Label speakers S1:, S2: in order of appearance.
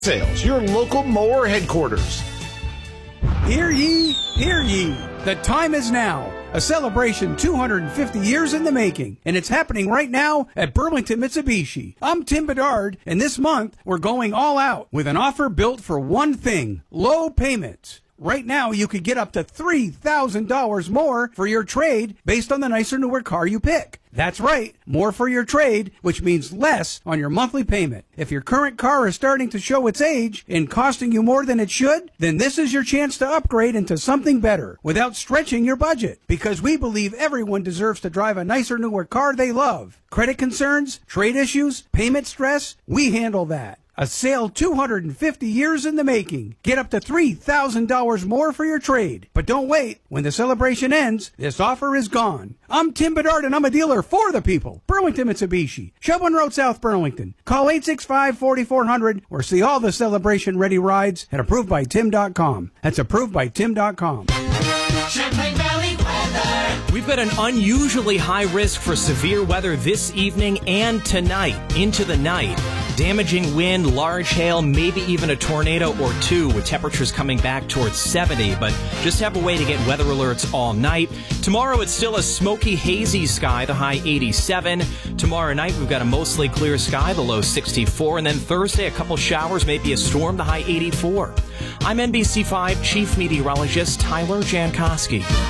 S1: Sales, your local mower headquarters.
S2: Hear ye, hear ye. The time is now. A celebration 250 years in the making, and it's happening right now at Burlington Mitsubishi. I'm Tim Bedard, and this month we're going all out with an offer built for one thing: low payments. Right now, you could get up to $3,000 more for your trade based on the nicer, newer car you pick. That's right, more for your trade, which means less on your monthly payment. If your current car is starting to show its age and costing you more than it should, then this is your chance to upgrade into something better without stretching your budget. Because we believe everyone deserves to drive a nicer, newer car they love. Credit concerns, trade issues, payment stress, we handle that. A sale 250 years in the making. Get up to $3,000 more for your trade. But don't wait. When the celebration ends, this offer is gone. I'm Tim Bedard, and I'm a dealer for the people. Burlington Mitsubishi, Shelburne Road, South Burlington. Call 865-4400 or see all the celebration-ready rides at ApprovedByTim.com. That's ApprovedByTim.com.
S3: Champlain Valley weather.
S4: We've got an unusually high risk for severe weather this evening and tonight into the night. Damaging wind, large hail, maybe even a tornado or two, with temperatures coming back towards 70. But just have a way to get weather alerts all night. Tomorrow it's still a smoky, hazy sky, the high 87. Tomorrow night we've got a mostly clear sky, the low 64. And then Thursday, a couple showers, maybe a storm, the high 84. I'm NBC5 Chief Meteorologist Tyler Jankowski.